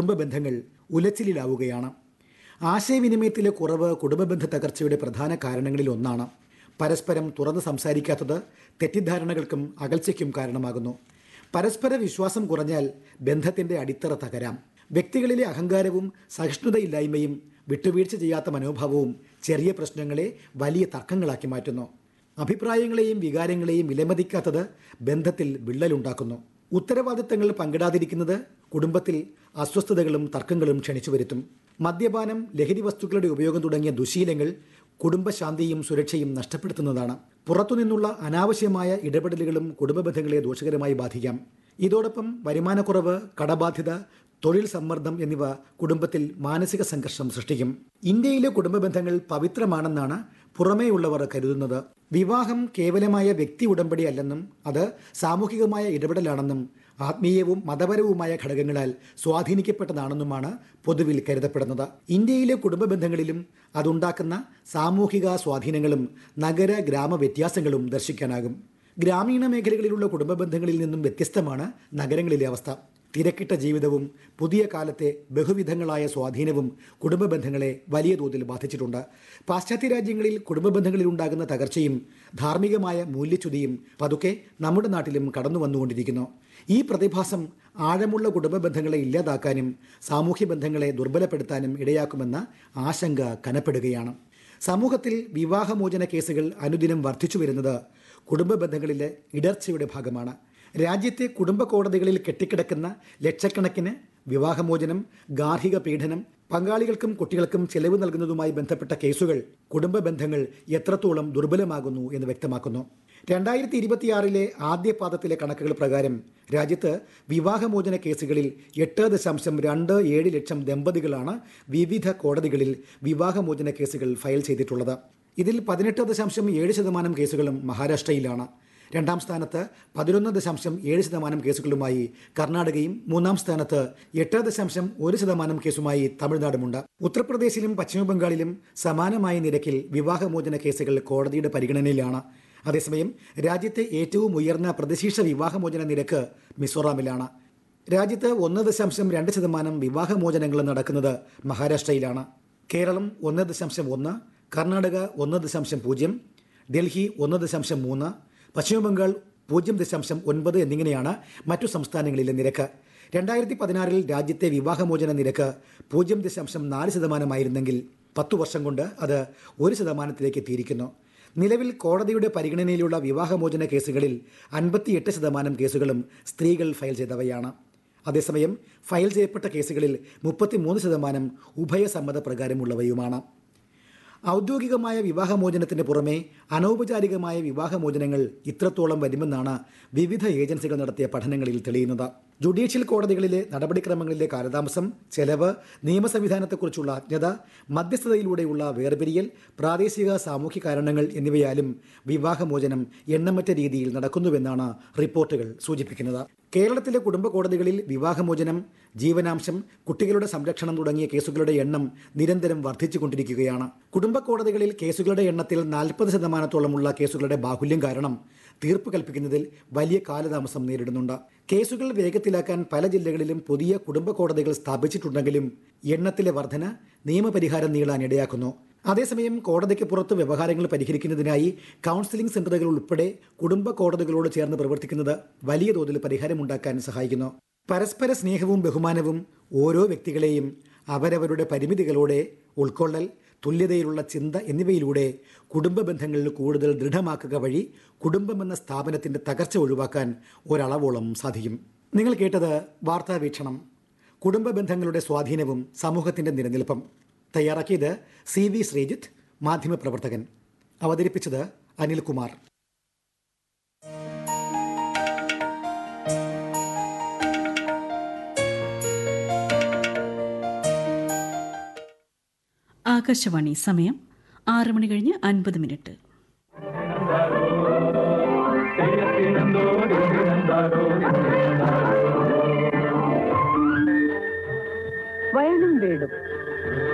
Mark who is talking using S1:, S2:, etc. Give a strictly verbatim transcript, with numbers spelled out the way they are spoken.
S1: കുടുംബ ബന്ധങ്ങൾ ഉലച്ചിലാവുകയാണ്. ആശയവിനിമയത്തിലെ കുറവ് കുടുംബബന്ധ തകർച്ചയുടെ പ്രധാന കാരണങ്ങളിൽ ഒന്നാണ്. പരസ്പരം തുറന്ന് സംസാരിക്കാത്തത് തെറ്റിദ്ധാരണകൾക്കും അകൽച്ചയ്ക്കും കാരണമാകുന്നു. പരസ്പര വിശ്വാസം കുറഞ്ഞാൽ ബന്ധത്തിൻ്റെ അടിത്തറ തകരാം. വ്യക്തികളിലെ അഹങ്കാരവും സഹിഷ്ണുതയില്ലായ്മയും വിട്ടുവീഴ്ച ചെയ്യാത്ത മനോഭാവവും ചെറിയ പ്രശ്നങ്ങളെ വലിയ തർക്കങ്ങളാക്കി മാറ്റുന്നു. അഭിപ്രായങ്ങളെയും വികാരങ്ങളെയും വിലമതിക്കാത്തത് ബന്ധത്തിൽ വിള്ളലുണ്ടാക്കുന്നു. ഉത്തരവാദിത്തങ്ങൾ പങ്കിടാതിരിക്കുന്നത് കുടുംബത്തിൽ അസ്വസ്ഥതകളും തർക്കങ്ങളും ക്ഷണിച്ചു വരുത്തും. മദ്യപാനം, ലഹരി വസ്തുക്കളുടെ ഉപയോഗം തുടങ്ങിയ ദുശീലങ്ങൾ കുടുംബശാന്തിയും സുരക്ഷയും നഷ്ടപ്പെടുത്തുന്നതാണ്. പുറത്തുനിന്നുള്ള അനാവശ്യമായ ഇടപെടലുകളും കുടുംബ ബന്ധങ്ങളെ ദോഷകരമായി ബാധിക്കാം. ഇതോടൊപ്പം വരുമാനക്കുറവ്, കടബാധ്യത, തൊഴിൽ സമ്മർദ്ദം എന്നിവ കുടുംബത്തിൽ മാനസിക സംഘർഷം സൃഷ്ടിക്കും. ഇന്ത്യയിലെ കുടുംബ ബന്ധങ്ങൾ പവിത്രമാണെന്നാണ് പുറമേയുള്ളവർ കരുതുന്നത്. വിവാഹം കേവലമായ വ്യക്തി ഉടമ്പടി അല്ലെന്നും അത് സാമൂഹികമായ ഇടപെടലാണെന്നും ആത്മീയവും മതപരവുമായ ഘടകങ്ങളാൽ സ്വാധീനിക്കപ്പെട്ടതാണെന്നുമാണ് പൊതുവിൽ കരുതപ്പെടുന്നത്. ഇന്ത്യയിലെ കുടുംബ ബന്ധങ്ങളിലും അതുണ്ടാക്കുന്ന സാമൂഹിക സ്വാധീനങ്ങളും നഗര ഗ്രാമ വ്യത്യാസങ്ങളും ദർശിക്കാനാകും. ഗ്രാമീണ മേഖലകളിലുള്ള കുടുംബ ബന്ധങ്ങളിൽ നിന്നും വ്യത്യസ്തമാണ് നഗരങ്ങളിലെ അവസ്ഥ. തിരക്കിട്ട ജീവിതവും പുതിയ കാലത്തെ ബഹുവിധങ്ങളായ സ്വാധീനവും കുടുംബ ബന്ധങ്ങളെ വലിയ തോതിൽ ബാധിച്ചിട്ടുണ്ട്. പാശ്ചാത്യ രാജ്യങ്ങളിൽ കുടുംബ ബന്ധങ്ങളിൽ ഉണ്ടാകുന്ന തകർച്ചയും ധാർമ്മികമായ മൂല്യച്യുതിയും പതുക്കെ നമ്മുടെ നാട്ടിലും കടന്നു വന്നുകൊണ്ടിരിക്കുന്നു. ഈ പ്രതിഭാസം ആഴമുള്ള കുടുംബ ബന്ധങ്ങളെ ഇല്ലാതാക്കാനും സാമൂഹ്യ ബന്ധങ്ങളെ ദുർബലപ്പെടുത്താനും ഇടയാക്കുമെന്ന ആശങ്ക കനപ്പെടുകയാണ്. സമൂഹത്തിൽ വിവാഹമോചന കേസുകൾ അനുദിനം വർദ്ധിച്ചു വരുന്നത് കുടുംബ ബന്ധങ്ങളിലെ ഇടർച്ചയുടെ ഭാഗമാണ്. രാജ്യത്തെ കുടുംബ കോടതികളിൽ കെട്ടിക്കിടക്കുന്ന ലക്ഷക്കണക്കിന് വിവാഹമോചനം, ഗാർഹിക പീഡനം, പങ്കാളികൾക്കും കുട്ടികൾക്കും ചെലവ് നൽകുന്നതുമായി ബന്ധപ്പെട്ട കേസുകൾ കുടുംബ ബന്ധങ്ങൾ എത്രത്തോളം ദുർബലമാകുന്നു എന്ന് വ്യക്തമാക്കുന്നു. രണ്ടായിരത്തി ഇരുപത്തിയാറിലെ ആദ്യ പാദത്തിലെ കണക്കുകൾ പ്രകാരം രാജ്യത്ത് വിവാഹമോചന കേസുകളിൽ എട്ട് ദശാംശം രണ്ട് ഏഴ് ലക്ഷം ദമ്പതികളാണ് വിവിധ കോടതികളിൽ വിവാഹമോചന കേസുകൾ ഫയൽ ചെയ്തിട്ടുള്ളത്. ഇതിൽ പതിനെട്ട് ദശാംശം ഏഴ് ശതമാനം കേസുകളും മഹാരാഷ്ട്രയിലാണ്. രണ്ടാം സ്ഥാനത്ത് പതിനൊന്ന് ദശാംശം ഏഴ് ശതമാനം കേസുകളുമായി കർണാടകയും മൂന്നാം സ്ഥാനത്ത് എട്ട് ദശാംശം ഒരു ശതമാനം കേസുമായി തമിഴ്നാടുമുണ്ട്. ഉത്തർപ്രദേശിലും പശ്ചിമബംഗാളിലും സമാനമായ നിരക്കിൽ വിവാഹമോചന കേസുകൾ കോടതിയുടെ പരിഗണനയിലാണ്. അതേസമയം രാജ്യത്തെ ഏറ്റവും ഉയർന്ന പ്രതിശീർഷ വിവാഹമോചന നിരക്ക് മിസോറാമിലാണ്. രാജ്യത്ത് ഒന്ന് ദശാംശം രണ്ട് ശതമാനം വിവാഹമോചനങ്ങൾ നടക്കുന്നത് മഹാരാഷ്ട്രയിലാണ്. കേരളം ഒന്ന് ദശാംശം ഒന്ന്, കർണാടക ഒന്ന് ദശാംശം പൂജ്യം, ഡൽഹി ഒന്ന് ദശാംശം മൂന്ന്, പശ്ചിമബംഗാൾ പൂജ്യം ദശാംശം ഒൻപത് എന്നിങ്ങനെയാണ് മറ്റു സംസ്ഥാനങ്ങളിലെ നിരക്ക്. രണ്ടായിരത്തി പതിനാറിൽ രാജ്യത്തെ വിവാഹമോചന നിരക്ക് പൂജ്യം ദശാംശം നാല് ശതമാനമായിരുന്നെങ്കിൽ പത്തു വർഷം കൊണ്ട് അത് ഒരു ശതമാനത്തിലേക്ക് എത്തിയിരിക്കുന്നു. നിലവിൽ കോടതിയുടെ പരിഗണനയിലുള്ള വിവാഹമോചന കേസുകളിൽ അൻപത്തിയെട്ട് ശതമാനം കേസുകളും സ്ത്രീകൾ ഫയൽ ചെയ്തവയാണ്. അതേസമയം ഫയൽ ചെയ്യപ്പെട്ട കേസുകളിൽ മുപ്പത്തിമൂന്ന് ശതമാനം ഉഭയസമ്മത പ്രകാരമുള്ളവയുമാണ്. ഔദ്യോഗികമായ വിവാഹമോചനത്തിന് പുറമെ അനൗപചാരികമായ വിവാഹമോചനങ്ങൾ ഇത്രത്തോളം വരുമെന്നാണ് വിവിധ ഏജൻസികൾ നടത്തിയ പഠനങ്ങളിൽ തെളിയുന്നത്. ജുഡീഷ്യൽ കോടതികളിലെ നടപടിക്രമങ്ങളിലെ കാലതാമസം, ചെലവ്, നിയമ സംവിധാനത്തെക്കുറിച്ചുള്ള അജ്ഞത, മധ്യസ്ഥതയിലൂടെയുള്ള വേർപിരിയൽ, പ്രാദേശിക സാമൂഹ്യ കാരണങ്ങൾ എന്നിവയാലും വിവാഹമോചനം എണ്ണമറ്റ രീതിയിൽ നടക്കുന്നുവെന്നാണ് റിപ്പോർട്ടുകൾ സൂചിപ്പിക്കുന്നത്. കേരളത്തിലെ കുടുംബ കോടതികളിൽ വിവാഹമോചനം, ജീവനാംശം, കുട്ടികളുടെ സംരക്ഷണം തുടങ്ങിയ കേസുകളുടെ എണ്ണം നിരന്തരം വർദ്ധിച്ചുകൊണ്ടിരിക്കുകയാണ്. കുടുംബ കോടതികളിൽ കേസുകളുടെ എണ്ണത്തിൽ നാൽപ്പത് ശതമാനത്തോളമുള്ള കേസുകളുടെ ബാഹുല്യം കാരണം തീർപ്പ് കൽപ്പിക്കുന്നതിൽ വലിയ കാലതാമസം നേരിടുന്നുണ്ട്. കേസുകൾ വേഗത്തിലാക്കാൻ പല ജില്ലകളിലും പുതിയ കുടുംബ കോടതികൾ സ്ഥാപിച്ചിട്ടുണ്ടെങ്കിലും എണ്ണത്തിലെ വർധന നിയമപരിഹാരം നീളാൻ ഇടയാക്കുന്നു. അതേസമയം കോടതിക്ക് പുറത്ത് വ്യവഹാരങ്ങൾ പരിഹരിക്കുന്നതിനായി കൗൺസിലിംഗ് സെന്ററുകൾ ഉൾപ്പെടെ കുടുംബ കോടതികളോട് ചേർന്ന് പ്രവർത്തിക്കുന്നത് വലിയ തോതിൽ പരിഹാരമുണ്ടാക്കാൻ സഹായിക്കുന്നു. പരസ്പര സ്നേഹവും ബഹുമാനവും ഓരോ വ്യക്തികളെയും അവരവരുടെ പരിമിതികളോടെ ഉൾക്കൊള്ളൽ, തുല്യതയിലുള്ള ചിന്ത എന്നിവയിലൂടെ കുടുംബ ബന്ധങ്ങൾ കൂടുതൽ ദൃഢമാക്കുക വഴി കുടുംബമെന്ന സ്ഥാപനത്തിൻ്റെ തകർച്ച ഒഴിവാക്കാൻ ഒരളവോളം സാധിക്കും. നിങ്ങൾ കേട്ടത് വാർത്താ വീക്ഷണം. കുടുംബ ബന്ധങ്ങളുടെ സ്വാധീനവും സമൂഹത്തിൻ്റെ നിലനിൽപ്പും. തയ്യാറാക്കിയത് സി വി ശ്രീജിത്ത്, മാധ്യമപ്രവർത്തകൻ. അവതരിപ്പിച്ചത് അനിൽകുമാർ.
S2: ആകാശവാണി. സമയം ആറ് മണി കഴിഞ്ഞ് അൻപത് മിനിറ്റ്.
S3: വയലും വീടും